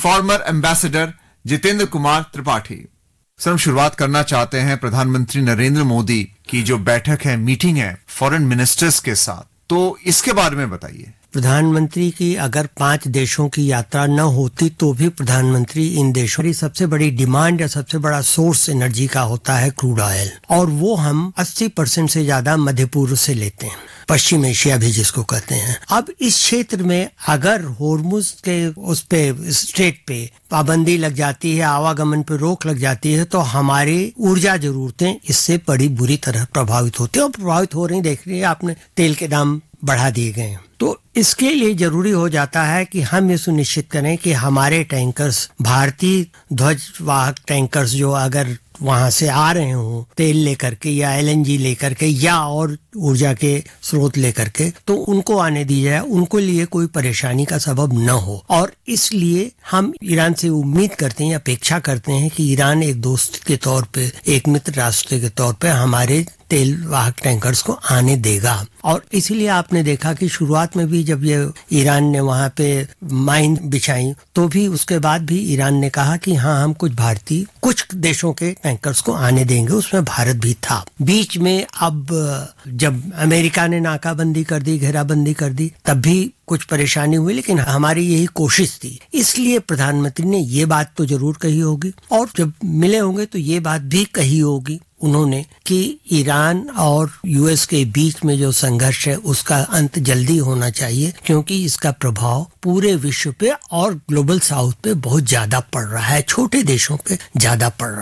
Farmer ambassador Jitendra Kumar Tripathi. Sir, हम शुरुआत करना चाहते हैं प्रधानमंत्री नरेंद्र मोदी की जो बैठक है, मीटिंग है फॉरेन मिनिस्टर्स के साथ, तो इसके बारे में बताइए। प्रधानमंत्री की अगर 5 देशों की यात्रा न होती तो भी प्रधानमंत्री इन देशों की सबसे बड़ी डिमांड या सबसे बड़ा सोर्स एनर्जी का होता है क्रूड ऑयल, और वो हम 80% से ज्यादा मध्य पूर्व से लेते हैं, पश्चिम एशिया भी जिसको कहते हैं। अब इस क्षेत्र में अगर होर्मुज के उस पे स्ट्रेट पे पाबंदी लग जाती है, आवागमन पे रोक लग जाती है, तो हमारी ऊर्जा जरूरतें इससे बड़ी बुरी तरह प्रभावित होती है और प्रभावित हो रही। देख रही है आपने, तेल के दाम बढ़ा दिए गए हैं। तो इसके लिए जरूरी हो जाता है कि हम ये सुनिश्चित करें कि हमारे टैंकर्स, भारतीय ध्वजवाहक टैंकर्स जो अगर वहां से आ रहे हों तेल लेकर के या एलएनजी लेकर के या और ऊर्जा के स्रोत लेकर के, तो उनको आने दी जाए, उनको लिए कोई परेशानी का सबब न हो। और इसलिए हम ईरान से उम्मीद करते हैं, अपेक्षा करते हैं कि ईरान एक दोस्त के तौर पे, एक मित्र राष्ट्र के तौर पे हमारे तेल वाहक टैंकर्स को आने देगा। और इसीलिए आपने देखा कि शुरुआत में भी जब ये ईरान ने वहां पे माइन बिछाई, तो भी उसके बाद भी ईरान ने कहा कि हाँ, हम कुछ देशों के टैंकर्स को आने देंगे, उसमें भारत भी था। बीच में अब जब अमेरिका ने नाकाबंदी कर दी, घेराबंदी कर दी, तब भी कुछ परेशानी हुई, लेकिन हमारी यही कोशिश थी। इसलिए प्रधानमंत्री ने ये बात तो जरूर कही होगी, और जब मिले होंगे तो ये बात भी कही होगी उन्होंने कि ईरान और यूएस के बीच में जो संघर्ष है उसका अंत जल्दी होना चाहिए, क्योंकि इसका प्रभाव पूरे विश्व पे और ग्लोबल साउथ पे बहुत ज्यादा पड़ रहा है, छोटे देशों पे ज्यादा पड़ रहा है।